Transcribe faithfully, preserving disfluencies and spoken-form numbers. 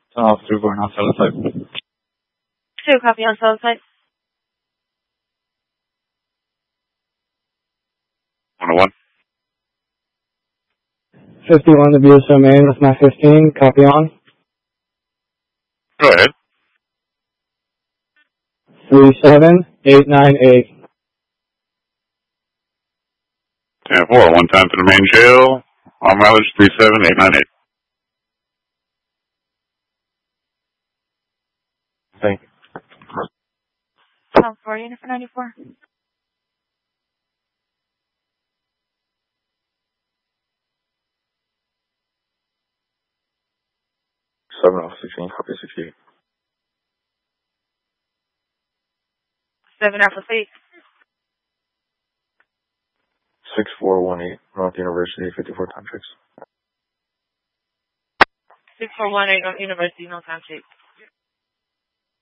Officer going outside the site. Two, copy on cell site. one oh one. fifty-one to B S O main with my fifteen, copy on. Go ahead. three seven eight nine eight. ten four, one time to the main jail. On mileage three seven eight nine eight. Thank you. Tom four, unit for ninety-four. seven Alpha sixteen, copy sixty-eight. seven Alpha six. six four one eight, North University, fifty-four time six. six four one eight, North University, no time check.